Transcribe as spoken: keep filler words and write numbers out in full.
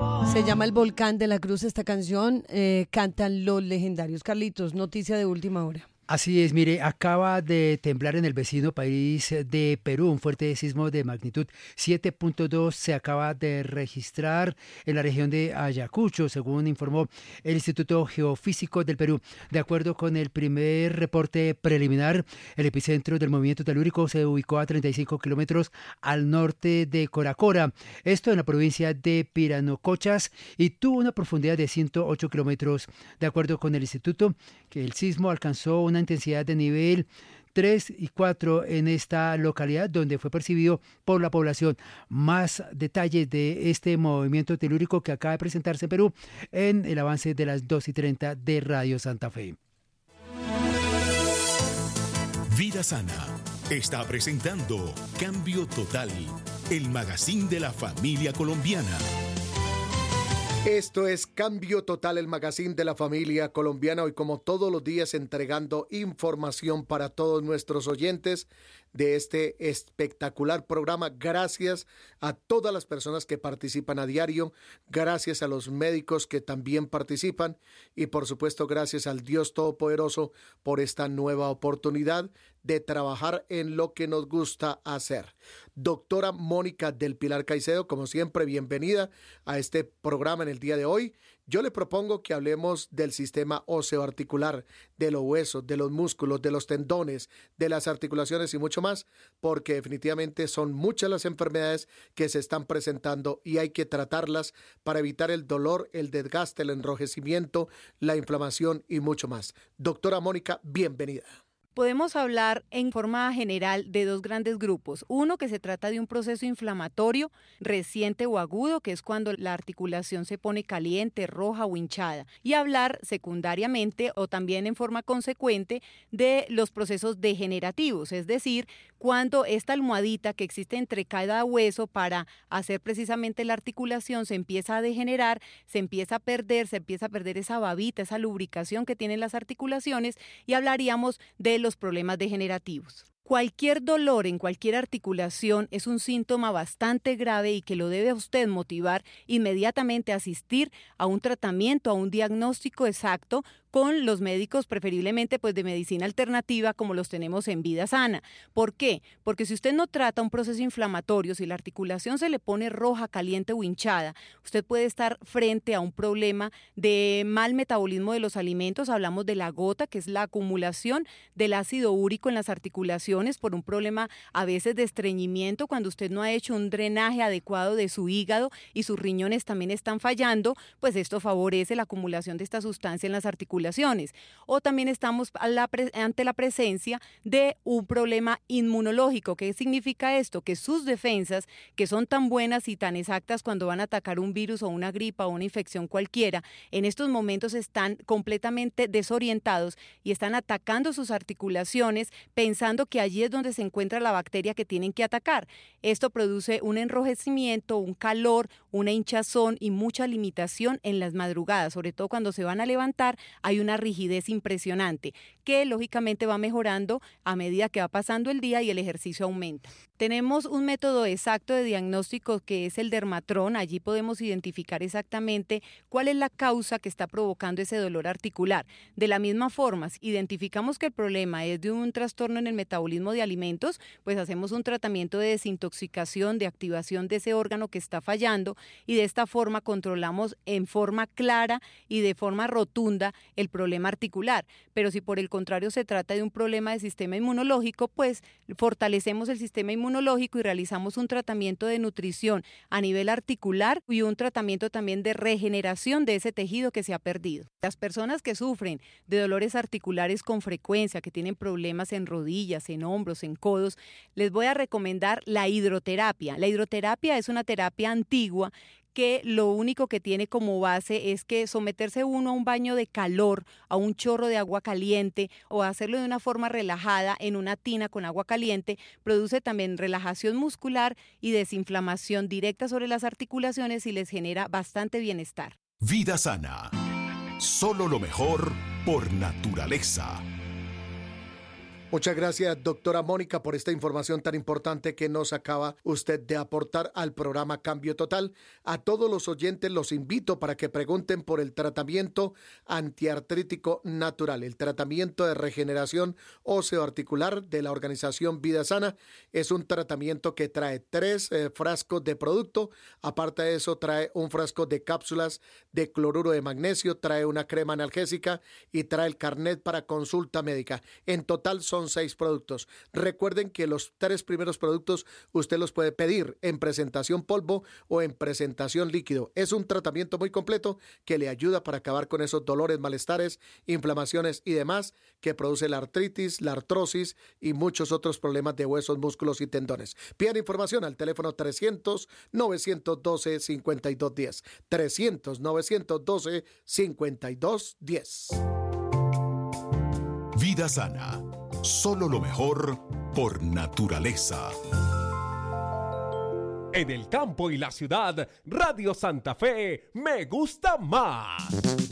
Se llama El Volcán de la Cruz esta canción, eh, cantan Los Legendarios. Carlitos, noticia de última hora. Así es, mire, acaba de temblar en el vecino país de Perú, un fuerte sismo de magnitud siete punto dos se acaba de registrar en la región de Ayacucho, según informó el Instituto Geofísico del Perú. De acuerdo con el primer reporte preliminar, el epicentro del movimiento telúrico se ubicó a treinta y cinco kilómetros al norte de Coracora, esto en la provincia de Piranocochas, y tuvo una profundidad de ciento ocho kilómetros. De acuerdo con el instituto, que el sismo alcanzó una intensidad de nivel tres y cuatro en esta localidad, donde fue percibido por la población. Más detalles de este movimiento telúrico que acaba de presentarse en Perú en el avance de las dos y treinta de Radio Santa Fe. Vida Sana está presentando Cambio Total, el magazine de la familia colombiana. Esto es Cambio Total, el magazine de la familia colombiana, hoy como todos los días entregando información para todos nuestros oyentes de este espectacular programa. Gracias a todas las personas que participan a diario, gracias a los médicos que también participan y por supuesto gracias al Dios Todopoderoso por esta nueva oportunidad de trabajar en lo que nos gusta hacer. Doctora Mónica del Pilar Caicedo, como siempre, bienvenida a este programa en el día de hoy. Yo le propongo que hablemos del sistema óseo-articular, de los huesos, de los músculos, de los tendones, de las articulaciones y mucho más, porque definitivamente son muchas las enfermedades que se están presentando y hay que tratarlas para evitar el dolor, el desgaste, el enrojecimiento, la inflamación y mucho más. Doctora Mónica, bienvenida. Podemos hablar en forma general de dos grandes grupos. Uno, que se trata de un proceso inflamatorio reciente o agudo, que es cuando la articulación se pone caliente, roja o hinchada. Y hablar secundariamente o también en forma consecuente de los procesos degenerativos, es decir, cuando esta almohadita que existe entre cada hueso para hacer precisamente la articulación se empieza a degenerar, se empieza a perder, se empieza a perder esa babita, esa lubricación que tienen las articulaciones, y hablaríamos de los problemas degenerativos. Cualquier dolor en cualquier articulación es un síntoma bastante grave y que lo debe a usted motivar inmediatamente a asistir a un tratamiento, a un diagnóstico exacto con los médicos, preferiblemente pues de medicina alternativa como los tenemos en Vida Sana. ¿Por qué? Porque si usted no trata un proceso inflamatorio, si la articulación se le pone roja, caliente o hinchada, usted puede estar frente a un problema de mal metabolismo de los alimentos. Hablamos de la gota, que es la acumulación del ácido úrico en las articulaciones por un problema a veces de estreñimiento, cuando usted no ha hecho un drenaje adecuado de su hígado y sus riñones también están fallando, pues esto favorece la acumulación de esta sustancia en las articulaciones. O también estamos a la pre- ante la presencia de un problema inmunológico. ¿Qué significa esto? Que sus defensas, que son tan buenas y tan exactas cuando van a atacar un virus o una gripa o una infección cualquiera, en estos momentos están completamente desorientados y están atacando sus articulaciones pensando que allí es donde se encuentra la bacteria que tienen que atacar. Esto produce un enrojecimiento, un calor, una hinchazón y mucha limitación en las madrugadas, sobre todo cuando se van a levantar. Hay una rigidez impresionante que lógicamente va mejorando a medida que va pasando el día y el ejercicio aumenta. Tenemos un método exacto de diagnóstico que es el dermatrón. Allí podemos identificar exactamente cuál es la causa que está provocando ese dolor articular. De la misma forma, si identificamos que el problema es de un trastorno en el metabolismo de alimentos, pues hacemos un tratamiento de desintoxicación, de activación de ese órgano que está fallando, y de esta forma controlamos en forma clara y de forma rotunda el problema articular. Pero si por el contrario se trata de un problema de sistema inmunológico, pues fortalecemos el sistema inmunológico y realizamos un tratamiento de nutrición a nivel articular y un tratamiento también de regeneración de ese tejido que se ha perdido. Las personas que sufren de dolores articulares con frecuencia, que tienen problemas en rodillas, en hombros, en codos, les voy a recomendar la hidroterapia. La hidroterapia es una terapia antigua que lo único que tiene como base es que someterse uno a un baño de calor, a un chorro de agua caliente o hacerlo de una forma relajada en una tina con agua caliente, produce también relajación muscular y desinflamación directa sobre las articulaciones y les genera bastante bienestar. Vida Sana. Solo lo mejor por naturaleza. Muchas gracias, doctora Mónica, por esta información tan importante que nos acaba usted de aportar al programa Cambio Total. A todos los oyentes los invito para que pregunten por el tratamiento antiartrítico natural, el tratamiento de regeneración osteoarticular de la organización Vida Sana. Es un tratamiento que trae tres eh, frascos de producto. Aparte de eso, trae un frasco de cápsulas de cloruro de magnesio, trae una crema analgésica y trae el carnet para consulta médica. En total son seis productos. Recuerden que los tres primeros productos usted los puede pedir en presentación polvo o en presentación líquido. Es un tratamiento muy completo que le ayuda para acabar con esos dolores, malestares, inflamaciones y demás que produce la artritis, la artrosis y muchos otros problemas de huesos, músculos y tendones. Pidan información al teléfono trescientos, novecientos doce, cincuenta y dos diez. trescientos, novecientos doce, cincuenta y dos diez. Vida Sana. Solo lo mejor por naturaleza. En el campo y la ciudad, Radio Santa Fe me gusta más.